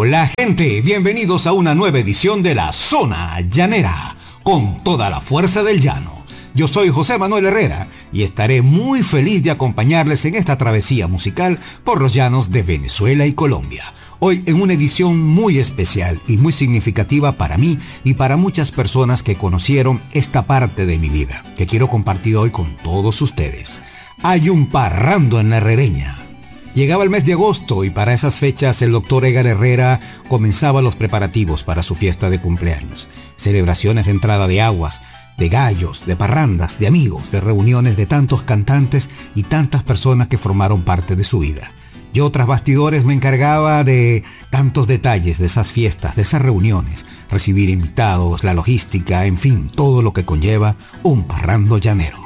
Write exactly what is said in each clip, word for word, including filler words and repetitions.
Hola gente, bienvenidos a una nueva edición de La Zona Llanera, con toda la fuerza del llano. Yo soy José Manuel Herrera y estaré muy feliz de acompañarles en esta travesía musical por los llanos de Venezuela y Colombia. Hoy en una edición muy especial y muy significativa para mí y para muchas personas que conocieron esta parte de mi vida, que quiero compartir hoy con todos ustedes. Hay un parrando en la Herrereña. Llegaba el mes de agosto y para esas fechas el doctor Edgar Herrera comenzaba los preparativos para su fiesta de cumpleaños. Celebraciones de entrada de aguas, de gallos, de parrandas, de amigos, de reuniones de tantos cantantes y tantas personas que formaron parte de su vida. Yo tras bastidores me encargaba de tantos detalles de esas fiestas, de esas reuniones, recibir invitados, la logística, en fin, todo lo que conlleva un parrando llanero.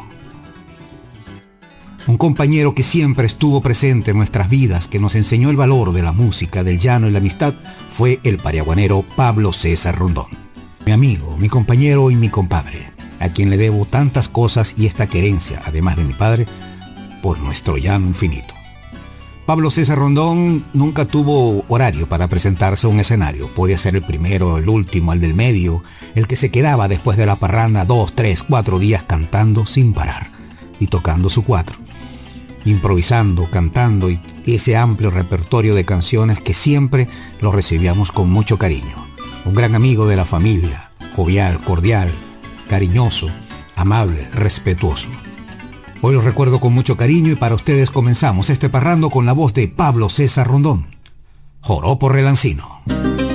Un compañero que siempre estuvo presente en nuestras vidas, que nos enseñó el valor de la música, del llano y la amistad, fue el pariaguanero Pablo César Rondón. Mi amigo, mi compañero y mi compadre, a quien le debo tantas cosas y esta querencia, además de mi padre, por nuestro llano infinito. Pablo César Rondón nunca tuvo horario para presentarse a un escenario. Podía ser el primero, el último, el del medio, el que se quedaba después de la parranda dos, tres, cuatro días cantando sin parar y tocando su cuatro. Improvisando, cantando y ese amplio repertorio de canciones que siempre lo recibíamos con mucho cariño. Un gran amigo de la familia, jovial, cordial, cariñoso, amable, respetuoso. Hoy lo recuerdo con mucho cariño y para ustedes comenzamos este parrando con la voz de Pablo César Rondón. Joropo Relancino.